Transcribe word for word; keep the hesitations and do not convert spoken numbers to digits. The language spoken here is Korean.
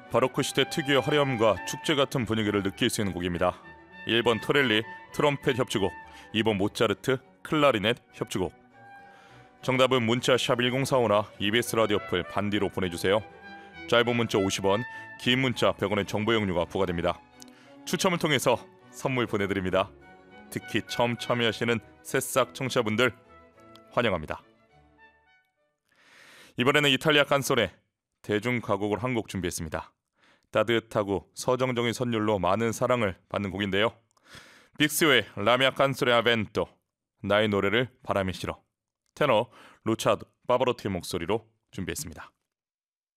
바로크 시대 특유의 화려함과 축제 같은 분위기를 느낄 수 있는 곡입니다. 일 번 토렐리 트럼펫 협주곡, 이 번 모차르트 클라리넷 협주곡. 정답은 문자 샵 일공사오나 이비에스 라디오 어플 반디로 보내주세요. 짧은 문자 오십 원, 긴 문자 백 원의 정보 이용료가 부과됩니다. 추첨을 통해서 선물 보내드립니다. 특히 처음 참여하시는 새싹 청취자분들 환영합니다. 이번에는 이탈리아 칸소네 대중가곡을 한 곡 준비했습니다. 따뜻하고 서정적인 선율로 많은 사랑을 받는 곡인데요. 빅스의 라미아 칸소네 아벤토, 나의 노래를 바람에 실어. 테너 루차도 파바로티의 목소리로 준비했습니다.